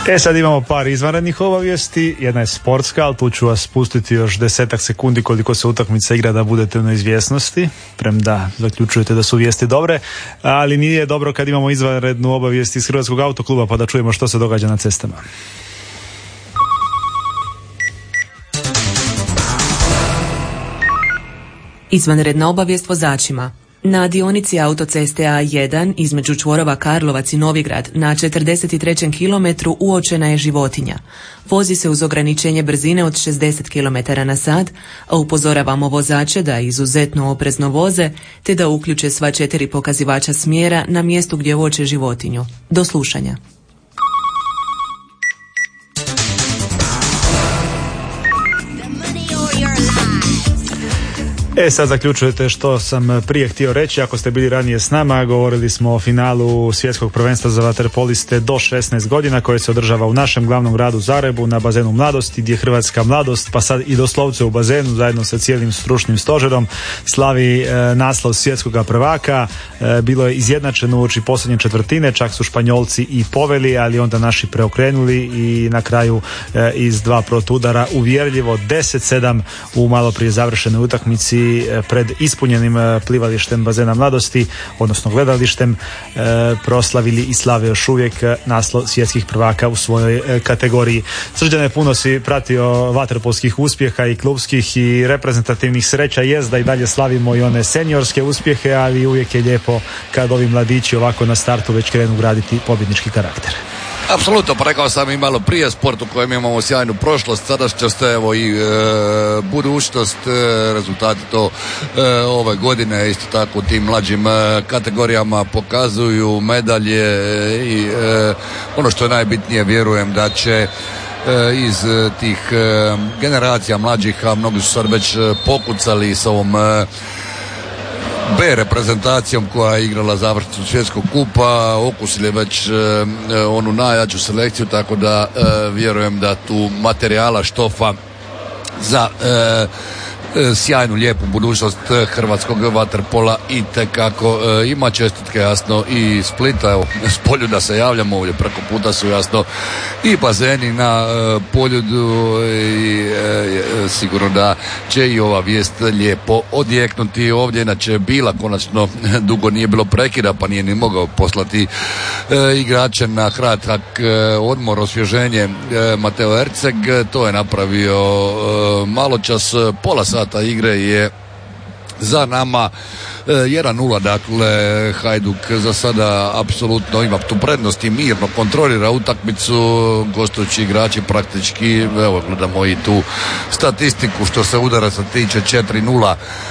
Sad imamo par izvanrednih obavijesti. Jedna je sportska, ali tu ću vas pustiti još 10 sekundi koliko se utakmica igra da budete u neizvjesnosti, premda zaključujete da su vijesti dobre, ali nije dobro kad imamo izvanrednu obavijest iz Hrvatskog autokluba, pa da čujemo što se događa na cestama. Izvanredna obavijest vozačima. Na dionici autoceste A1 između čvorova Karlovac i Novigrad na 43. kilometru uočena je životinja. Vozi se uz ograničenje brzine od 60 km/h, a upozoravamo vozače da izuzetno oprezno voze te da uključe sva 4 pokazivača smjera na mjestu gdje uoče životinju. Do slušanja. Sad zaključujete što sam prije htio reći. Ako ste bili ranije s nama, govorili smo o finalu svjetskog prvenstva za vaterpoliste do 16 godina koje se održava u našem glavnom gradu Zagrebu na bazenu Mladosti, gdje Hrvatska mladost, pa sad i doslovce u bazenu zajedno sa cijelim stručnim stožerom slavi naslov svjetskog prvaka. Bilo je izjednačeno uoči posljednje četvrtine, čak su Španjolci i poveli, ali onda naši preokrenuli i na kraju iz 2 protudara uvjerljivo 10-7 u malo prije završenoj utakmici pred ispunjenim plivalištem bazena Mladosti, odnosno gledalištem, proslavili i slave još uvijek naslov svjetskih prvaka u svojoj kategoriji. Srđane, puno si pratio vaterpolskih uspjeha i klubskih i reprezentativnih. Sreća jest da i dalje slavimo i one seniorske uspjehe, ali uvijek je lijepo kad ovi mladići ovako na startu već krenu graditi pobjednički karakter. Apsolutno, pa rekao sam i malo prije, sport u kojem imamo sjajnu prošlost, sadašnjost, evo i budućnost, rezultati to ove godine isto tako u tim mlađim kategorijama pokazuju medalje i ono što je najbitnije, vjerujem da će iz tih generacija mlađih, a mnogi su sad već pokucali s ovom B reprezentacijom koja je igrala završnicu svjetskog kupa, okusili već onu najjaču selekciju, tako da vjerujem da tu materijala, štofa za sjajnu, lijepu budućnost hrvatskog vaterpola itekako ima. Čestitke jasno i Splita, evo s Poljuda se javljamo, ovdje preko puta su jasno i bazeni na Poljudu i sigurno da će i ova vijest lijepo odjeknuti ovdje. Inače bila konačno, dugo nije bilo prekida pa nije ni mogao poslati igrače na kratak odmor, osvježenje Mateo Erceg, to je napravio malo čas, pola sata igre je za nama. 1-0, dakle Hajduk za sada apsolutno ima tu prednost i mirno kontrolira utakmicu, gostujući igrači praktički, evo gledamo i tu statistiku što se udaraca tiče, 4-0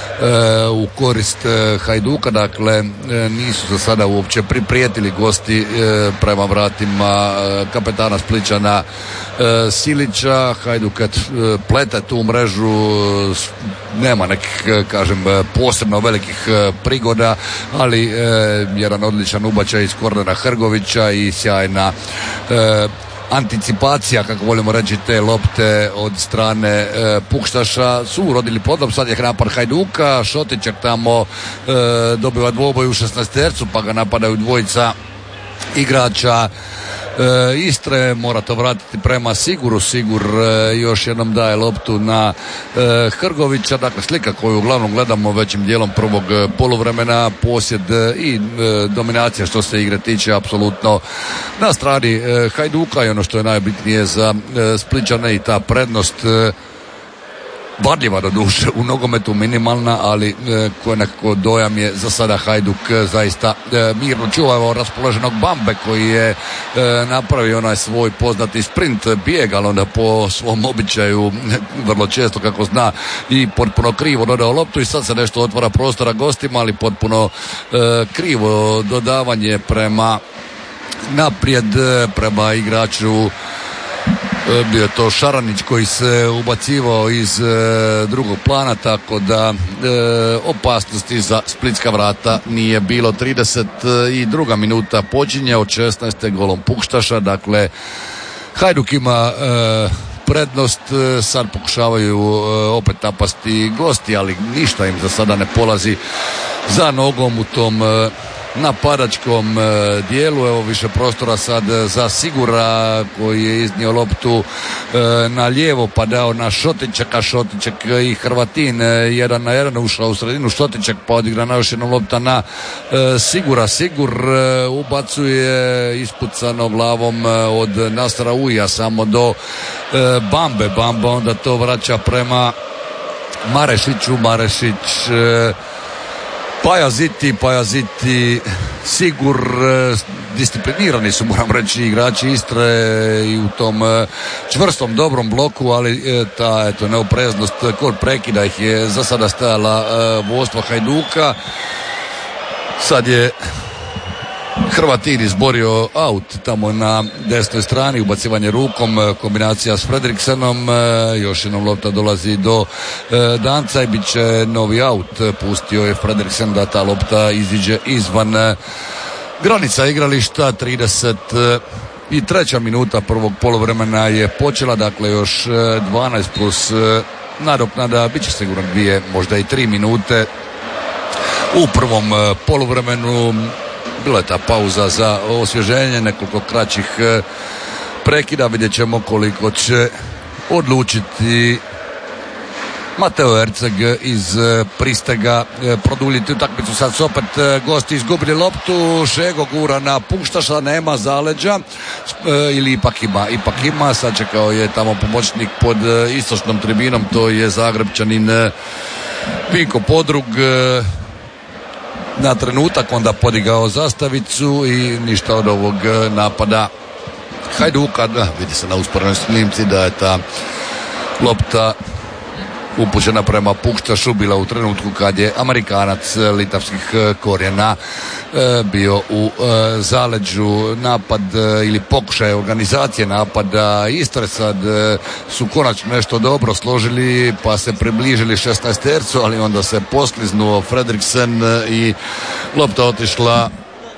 u korist Hajduka, dakle nisu za sada uopće priprijetili gosti prema vratima kapetana Splićana Silića. Hajduk plete tu mrežu, nema nekih, kažem, posebno velikih prigoda, ali jedan odličan ubačaj iz Kordana Hrgovića i sjajna anticipacija, kako volimo reći, te lopte od strane Pukštaša su urodili plodom. Sad je napad Hajduka, Šotićak tamo dobiva dvoboj u 16-tercu, pa ga napadaju dvojica igrača Istre, mora to vratiti prema Siguru. Sigur još jednom daje loptu na Hrgovića. Dakle, slika koju uglavnom gledamo većim dijelom prvog poluvremena, posjed i dominacija što se igre tiče apsolutno na strani Hajduka, i ono što je najbitnije za Splićane i ta prednost varljiva do duše u nogometu, minimalna, ali koji nekako dojam je za sada Hajduk zaista mirno čuvao raspoloženog Bambe koji je napravio onaj svoj poznati sprint, bijeg, ali onda po svom običaju vrlo često kako zna i potpuno krivo dodao loptu i sad se nešto otvara prostora gostima, ali potpuno krivo dodavanje prema naprijed, prema igraču. Bio je to Šaranić koji se ubacivao iz drugog plana, tako da opasnosti za splitska vrata nije bilo. 32. minuta počinje od 16. golom Pukštaša, dakle Hajduk ima prednost, sad pokušavaju opet napasti gosti, ali ništa im za sada ne polazi za nogom u tom napadačkom dijelu. Evo više prostora sad za Sigura koji je iznio loptu na lijevo pa dao na Šotićaka. Šotićak i Hrvatin 1-1 ušao u sredinu. Šotićak pa odigrana još jedna lopta na Sigura. Sigur ubacuje ispucano glavom od Nasra Uja samo do Bambe. Bamba onda to vraća prema Marešiću. Marešić Pajaziti, Sigur, disciplinirani su, moram reći, igrači Istre i u tom čvrstom, dobrom bloku, ali ta neopreznost kod prekida ih je za sada stajala vodstvo Hajduka. Sad je Hrvatin izborio aut tamo na desnoj strani, ubacivanje rukom, kombinacija s Fredriksenom, još jednom lopta dolazi do Danca i bit će novi aut. Pustio je Fredriksen da ta lopta iziđe izvan granica igrališta. 33. minuta prvog poluvremena je počela, dakle još 12 plus nadoknada, bit će sigurno 2, možda i 3 minute u prvom poluvremenu. Bila je ta pauza za osvježenje, nekoliko kraćih prekida, vidjet ćemo koliko će odlučiti Mateo Erceg iz Pristega produljiti utakmicu. Sad su opet gosti izgubili loptu, Šego gura na Puštaša, nema zaleđa ili ipak ima, sačekao je tamo pomoćnik pod istočnom tribinom, to je Zagrebčanin Vinko Podrug. Na trenutak onda podigao zastavicu i ništa od ovog napada Hajduka. Vidi se na usporenoj snimci da je ta lopta upućena prema Pukštašu, bila u trenutku kad je Amerikanac litavskih korijena bio u zaleđu. Napad ili pokušaj organizacije napada Istre sad su konačno nešto dobro složili pa se približili 16-tercu, ali onda se poskliznuo Fredriksen i lopta otišla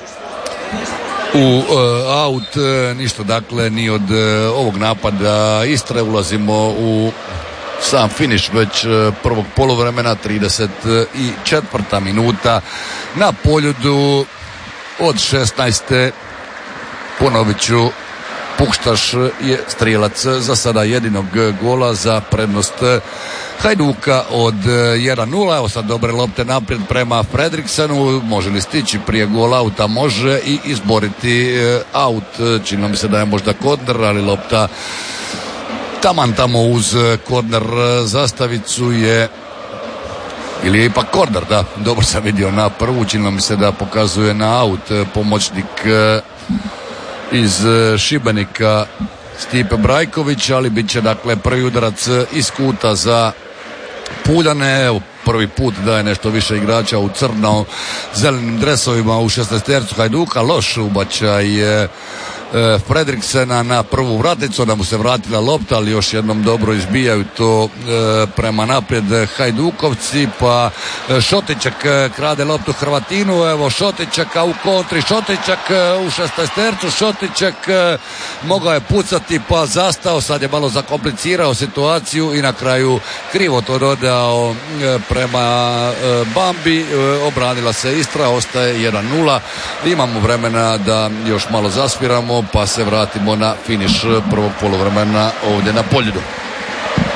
u aut. Ništa dakle ni od ovog napada Istre. Ulazimo u sam finiš već prvog poluvremena. 34. minuta na Poljudu od 16. Ponovit ću, Pukštaš je strijelac za sada jedinog gola za prednost Hajduka od 1-0. Evo sad dobre lopte naprijed prema Fredriksenu. Može li stići prije gol auta? Može i izboriti aut. Činilo mi se da je možda korner, ali lopta taman tamo uz korner zastavicu je, ili je ipak korner, da, dobro sam vidio na prvu, činilo mi se da pokazuje na aut pomoćnik iz Šibenika Stipe Brajković, ali bit će dakle prvi udarac iz kuta za Puljane. Evo, prvi put da je nešto više igrača u crno zelenim dresovima u 16-tercu Hajduka. Loš ubačaj Fredriksena na prvu vraticu, da mu se vratila lopta, ali još jednom dobro izbijaju to prema naprijed Hajdukovci, pa Šotićak krade loptu Hrvatinu. Evo Šotićaka u kontri, Šotićak u 16-tercu, Šotićak mogao je pucati pa zastao, sad je malo zakomplicirao situaciju i na kraju krivo to dodao prema Bambi. Obranila se Istra, ostaje 1-0. Imamo vremena da još malo zasviramo pa se vratimo na finiš prvog poluvremena ovdje na Poljudu.